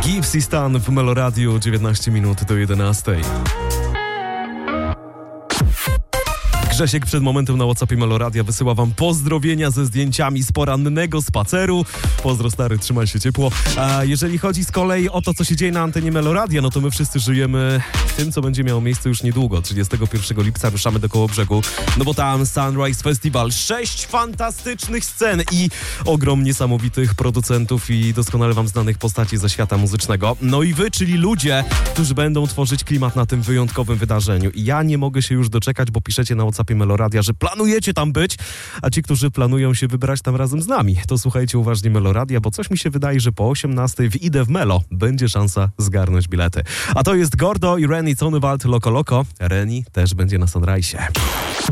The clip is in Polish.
Gibbs i Stan w Meloradiu, 19 minut do 11. Grzesiek przed momentem na WhatsAppie Meloradia wysyła wam pozdrowienia ze zdjęciami z porannego spaceru. Pozdro stary, trzymaj się ciepło. A jeżeli chodzi z kolei o to, co się dzieje na antenie Meloradia, no to my wszyscy żyjemy tym, co będzie miało miejsce już niedługo. 31 lipca ruszamy do Kołobrzegu, no bo tam Sunrise Festival. 6 fantastycznych scen i ogrom niesamowitych producentów i doskonale wam znanych postaci ze świata muzycznego. No i wy, czyli ludzie, którzy będą tworzyć klimat na tym wyjątkowym wydarzeniu. I ja nie mogę się już doczekać, bo piszecie na WhatsAppie Meloradia, że planujecie tam być, a ci, którzy planują się wybrać tam razem z nami, to słuchajcie uważnie Meloradia, bo coś mi się wydaje, że po 18 w Idę w Melo będzie szansa zgarnąć bilety. A to jest Gordo i Reni Conewald Loco Loco. Reni też będzie na Sunrise'ie.